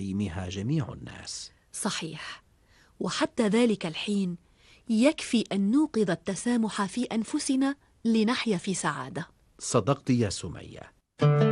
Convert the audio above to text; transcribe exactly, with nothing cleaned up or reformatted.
نعيمها جميع الناس. صحيح، وحتى ذلك الحين يكفي أن نوقظ التسامح في أنفسنا لنحيا في سعادة. صدقت يا سمية.